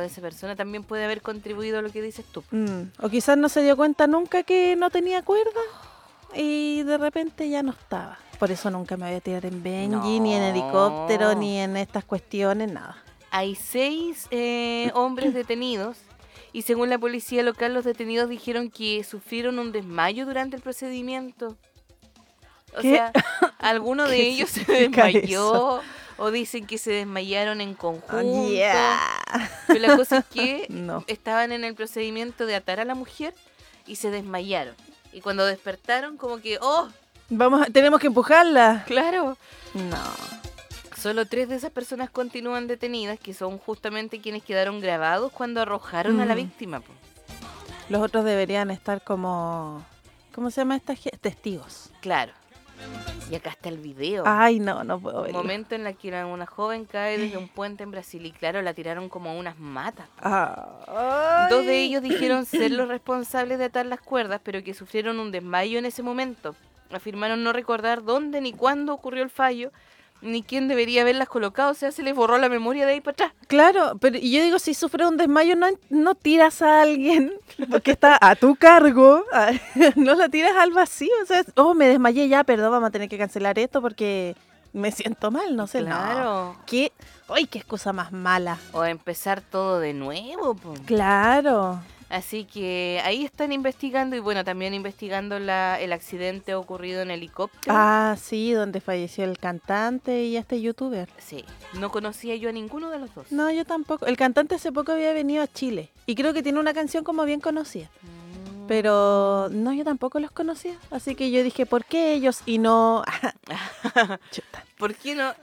de esa persona también puede haber contribuido a lo que dices tú. O quizás no se dio cuenta nunca que no tenía cuerda y de repente ya no estaba. Por eso nunca me voy a tirar en Benji, ni en helicóptero, ni en estas cuestiones, nada. Hay 6 hombres detenidos y según la policía local los detenidos dijeron que sufrieron un desmayo durante el procedimiento. O ¿Qué? sea, alguno de ¿Qué ellos se significa desmayó eso? o dicen que se desmayaron en conjunto. Yeah. Pero la cosa es que No. estaban en el procedimiento de atar a la mujer y se desmayaron. Y cuando despertaron como que, ¡oh! Tenemos que empujarla. Claro. No. Solo 3 de esas personas continúan detenidas, que son justamente quienes quedaron grabados cuando arrojaron a la víctima. Po. Los otros deberían estar como... ¿Cómo se llama esta gente? Testigos. Claro. Y acá está el video. Ay, no puedo Un verlo. momento en el que una joven cae desde un puente en Brasil y claro, la tiraron como a unas matas. Ay. 2 de ellos dijeron ser los responsables de atar las cuerdas, pero que sufrieron un desmayo en ese momento. Afirmaron no recordar dónde ni cuándo ocurrió el fallo, ni quién debería haberlas colocado, o sea, se les borró la memoria de ahí para atrás. Claro, pero yo digo, si sufre un desmayo, no tiras a alguien porque está a tu cargo, no la tiras al vacío, o sea, me desmayé ya, perdón, vamos a tener que cancelar esto porque me siento mal, no sé. Claro. No. ¿Qué? ¡Ay, qué excusa más mala! O empezar todo de nuevo, po. Claro. Así que ahí están investigando y bueno, también investigando el accidente ocurrido en helicóptero. Ah, sí, donde falleció el cantante y este youtuber. Sí, no conocía yo a ninguno de los dos. No, yo tampoco. El cantante hace poco había venido a Chile y creo que tiene una canción como bien conocida. Pero no, yo tampoco los conocía. Así que yo dije, ¿por qué ellos y no...? Chuta. ¿Por qué no?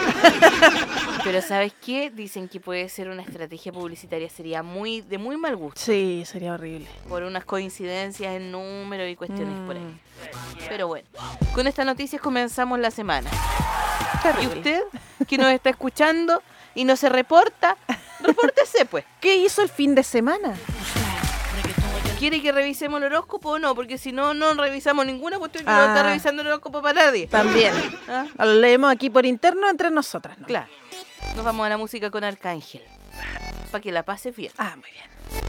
Pero ¿sabes qué? Dicen que puede ser una estrategia publicitaria, sería de muy mal gusto. Sí, sería horrible. Por unas coincidencias en número y cuestiones por ahí. Pero bueno, con estas noticias comenzamos la semana. Terrible. Y usted, que nos está escuchando y no se reporta, repórtese pues. ¿Qué hizo el fin de semana? ¿Quiere que revisemos el horóscopo o no? Porque si no, no revisamos ninguna cuestión que no está revisando el horóscopo para nadie. También. ¿Ah? Lo leemos aquí por interno entre nosotras, ¿no? Claro. Nos vamos a la música con Arcángel. Para que la pases bien. Ah, muy bien.